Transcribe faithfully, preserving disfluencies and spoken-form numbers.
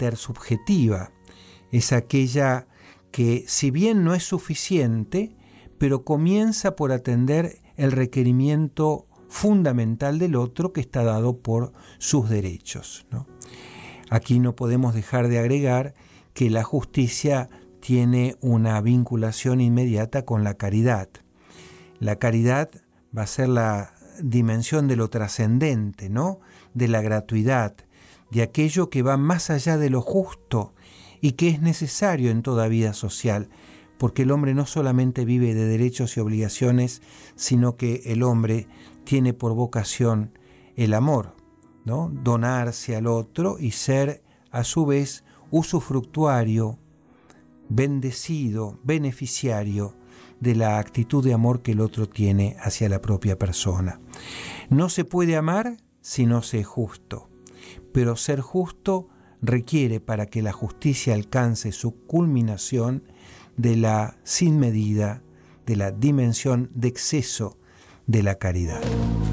intersubjetiva. Es aquella que, si bien no es suficiente, pero comienza por atender el requerimiento fundamental del otro que está dado por sus derechos, ¿no? Aquí no podemos dejar de agregar que la justicia tiene una vinculación inmediata con la caridad. La caridad va a ser la dimensión de lo trascendente, ¿no? De la gratuidad, de aquello que va más allá de lo justo y que es necesario en toda vida social, porque el hombre no solamente vive de derechos y obligaciones, sino que el hombre tiene por vocación el amor, ¿no? Donarse al otro y ser a su vez usufructuario, bendecido, beneficiario de la actitud de amor que el otro tiene hacia la propia persona. No se puede amar si no se es justo, pero ser justo requiere, para que la justicia alcance su culminación, de la sin medida, de la dimensión de exceso de la caridad.